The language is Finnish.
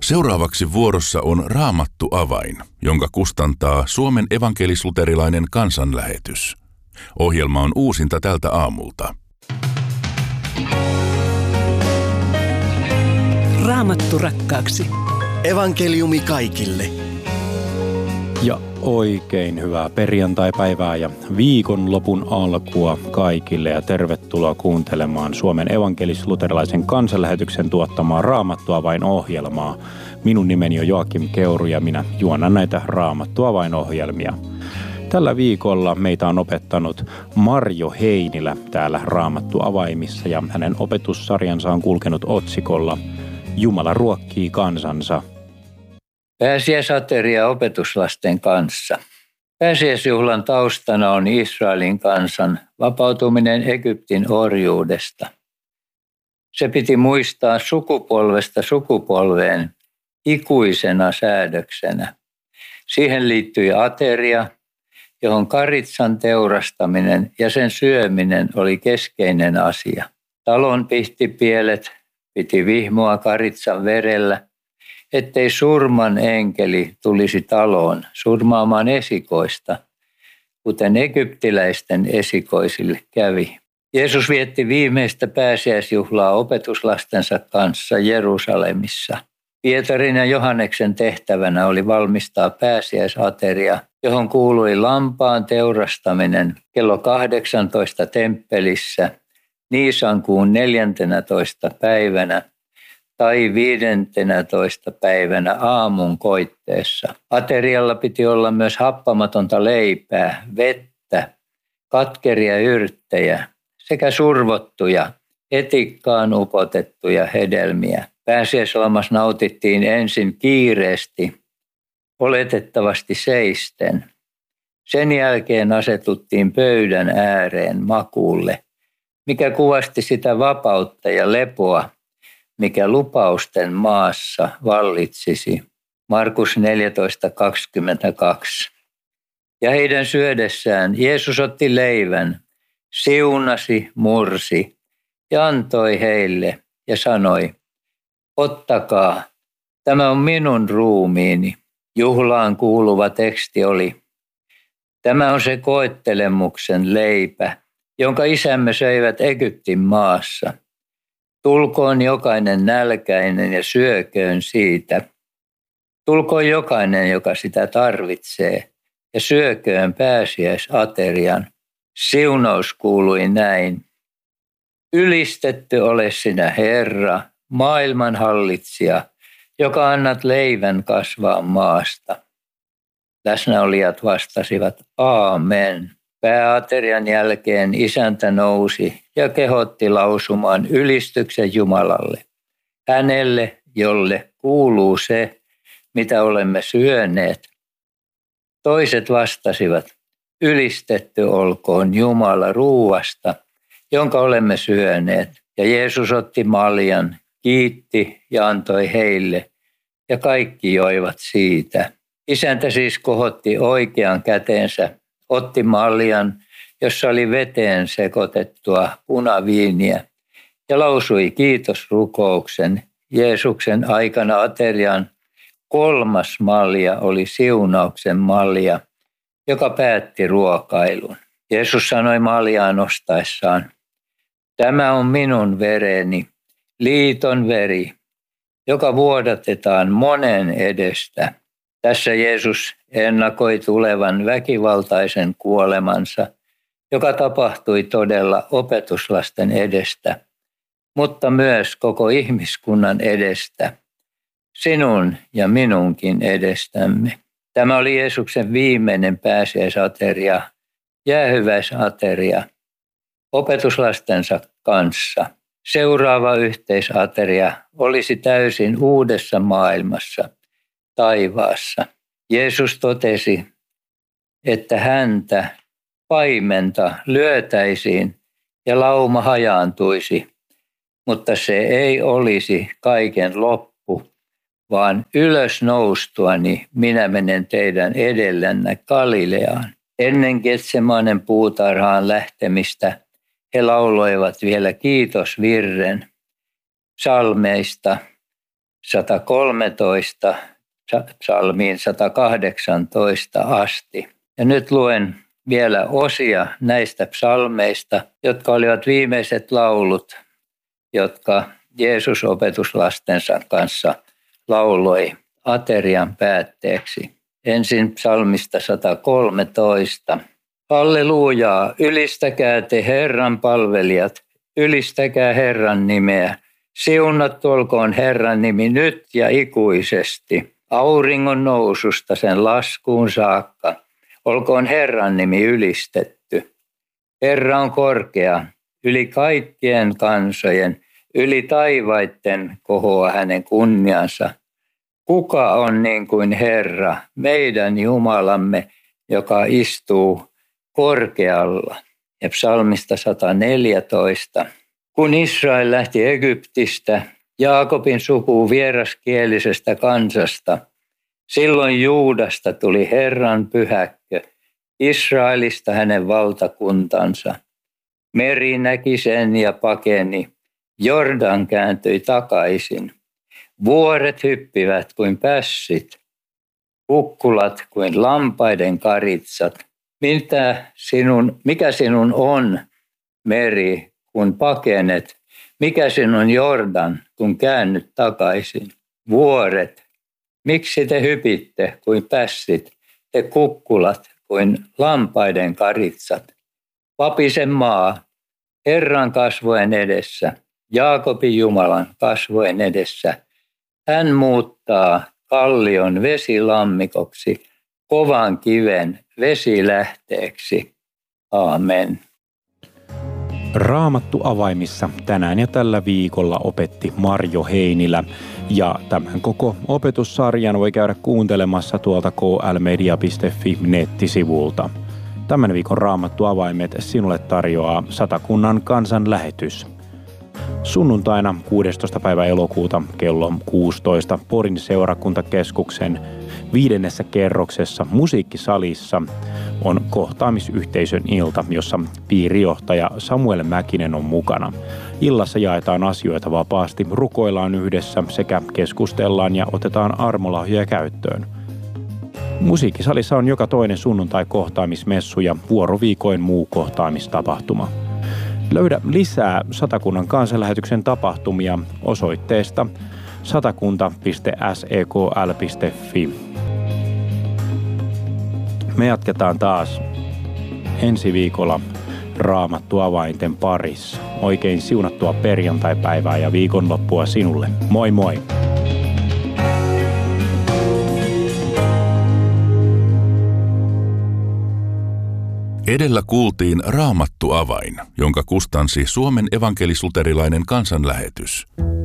Seuraavaksi vuorossa on Raamattu avain, jonka kustantaa Suomen evankelis-luterilainen kansanlähetys. Ohjelma on uusinta tältä aamulta. Raamattu rakkaaksi. Evankeliumi kaikille. Ja oikein hyvää perjantaipäivää ja viikonlopun alkua kaikille ja tervetuloa kuuntelemaan Suomen evankelis-luterilaisen kansanlähetyksen tuottamaa Raamattu avain ohjelmaa. Minun nimeni on Joakim Keuru ja minä juonan näitä Raamattu avain ohjelmia. Tällä viikolla meitä on opettanut Marjo Heinilä täällä Raamattu avaimissa ja hänen opetussarjansa on kulkenut otsikolla Jumala ruokkii kansansa. Pääsiäisateria opetuslasten kanssa. Pääsiäisjuhlan taustana on Israelin kansan vapautuminen Egyptin orjuudesta. Se piti muistaa sukupolvesta sukupolveen ikuisena säädöksenä. Siihen liittyi ateria, johon karitsan teurastaminen ja sen syöminen oli keskeinen asia. Talon pihtipielet piti vihmoa karitsan verellä, ettei surman enkeli tulisi taloon surmaamaan esikoista, kuten egyptiläisten esikoisille kävi. Jeesus vietti viimeistä pääsiäisjuhlaa opetuslastensa kanssa Jerusalemissa. Pietarin ja Johanneksen tehtävänä oli valmistaa pääsiäisateria, johon kuului lampaan teurastaminen kello 18 temppelissä Niisankuun 14. päivänä tai 15. päivänä aamun koitteessa. Aterialla piti olla myös happamatonta leipää, vettä, katkeria yrttejä sekä survottuja, etikkaan upotettuja hedelmiä. Pääsiäislammas nautittiin ensin kiireesti, oletettavasti seisten. Sen jälkeen asetuttiin pöydän ääreen makuulle, mikä kuvasti sitä vapautta ja lepoa, mikä lupausten maassa vallitsisi. Markus 14:22. Ja heidän syödessään Jeesus otti leivän, siunasi, mursi ja antoi heille ja sanoi, ottakaa, tämä on minun ruumiini. Juhlaan kuuluva teksti oli, tämä on se koettelemuksen leipä, jonka isämme söivät Egyptin maassa. Tulkoon jokainen nälkäinen ja syököön siitä. Tulkoon jokainen, joka sitä tarvitsee, ja syököön pääsiäisaterian. Siunaus kuului näin. Ylistetty ole sinä Herra, maailman hallitsija, joka annat leivän kasvaa maasta. Läsnäolijat vastasivat, aamen. Pääaterian jälkeen isäntä nousi ja kehotti lausumaan ylistyksen Jumalalle. Hänelle, jolle kuuluu se, mitä olemme syöneet. Toiset vastasivat, ylistetty olkoon Jumala ruuasta, jonka olemme syöneet. Ja Jeesus otti maljan, kiitti ja antoi heille, ja kaikki joivat siitä. Isäntä siis kohotti oikean käteensä, otti maljan, jossa oli veteen sekoitettua punaviiniä, ja lausui kiitosrukouksen. Jeesuksen aikana aterian 3. malja oli siunauksen malja, joka päätti ruokailun. Jeesus sanoi maljaa nostaessaan, tämä on minun vereni, liiton veri, joka vuodatetaan monen edestä. Tässä Jeesus ennakoi tulevan väkivaltaisen kuolemansa, joka tapahtui todella opetuslasten edestä, mutta myös koko ihmiskunnan edestä, sinun ja minunkin edestämme. Tämä oli Jeesuksen viimeinen pääsiäisateria, jäähyväisateria, opetuslastensa kanssa. Seuraava yhteisateria olisi täysin uudessa maailmassa, taivaassa. Jeesus totesi, että häntä, paimenta, lyötäisiin ja lauma hajaantuisi, mutta se ei olisi kaiken loppu, vaan ylös noustuani minä menen teidän edellänne Galileaan. Ennen Getsemanen puutarhaan lähtemistä he lauloivat vielä kiitosvirren psalmeista 113 psalmiin 118 asti. Ja nyt luen vielä osia näistä psalmeista, jotka olivat viimeiset laulut, jotka Jeesus opetuslastensa kanssa lauloi aterian päätteeksi. Ensin psalmista 113. Hallelujaa, ylistäkää te Herran palvelijat, ylistäkää Herran nimeä. Siunattu olkoon Herran nimi nyt ja ikuisesti, auringon noususta sen laskuun saakka. Olkoon Herran nimi ylistetty. Herra on korkea, yli kaikkien kansojen, yli taivaitten kohoaa hänen kunniansa. Kuka on niin kuin Herra, meidän Jumalamme, joka istuu korkealla? Ja psalmista 114. Kun Israel lähti Egyptistä, Jaakobin suku vieraskielisestä kansasta, silloin Juudasta tuli Herran pyhäkkö, Israelista hänen valtakuntansa. Meri näki sen ja pakeni, Jordan kääntyi takaisin. Vuoret hyppivät kuin pässit, kukkulat kuin lampaiden karitsat. Mikä sinun on, meri, kun pakenet? Mikä sinun Jordan, kun käännyt takaisin? Vuoret, miksi te hypitte kuin pässit, te kukkulat kuin lampaiden karitsat? Vapisen maa, Herran kasvojen edessä, Jaakobin Jumalan kasvojen edessä. Hän muuttaa kallion vesilammikoksi, kovan kiven vesilähteeksi. Aamen. Raamattu avaimissa tänään ja tällä viikolla opetti Marjo Heinilä. Ja tämän koko opetussarjan voi käydä kuuntelemassa tuolta klmedia.fi nettisivulta. Tämän viikon Raamattu avaimet sinulle tarjoaa Satakunnan kansanlähetys. Sunnuntaina 16. päivä elokuuta kello 16 Porin seurakuntakeskuksen 5. kerroksessa musiikkisalissa on kohtaamisyhteisön ilta, jossa piirijohtaja Samuel Mäkinen on mukana. Illassa jaetaan asioita vapaasti, rukoillaan yhdessä sekä keskustellaan ja otetaan armolahjoja käyttöön. Musiikkisalissa on joka toinen sunnuntai kohtaamismessu ja vuoroviikoin muu kohtaamistapahtuma. Löydä lisää Satakunnan kansanlähetyksen tapahtumia osoitteesta satakunta.sekl.fi. Me jatketaan taas ensi viikolla Raamattu avainten parissa. Oikein siunattua perjantaipäivää ja viikonloppua sinulle. Moi moi! Edellä kuultiin Raamattu avain, jonka kustansi Suomen evankelis-luterilainen kansanlähetys.